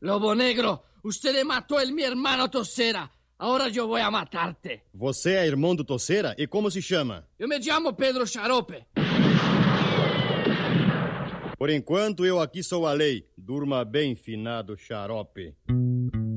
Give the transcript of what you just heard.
Lobo Negro, usted mató a mi hermano Toceira. Agora eu vou matar-te. Você é irmão do Toceira? E como se chama? Eu me chamo Pedro Xarope. Por enquanto, eu aqui sou a lei. Durma bem, finado Xarope.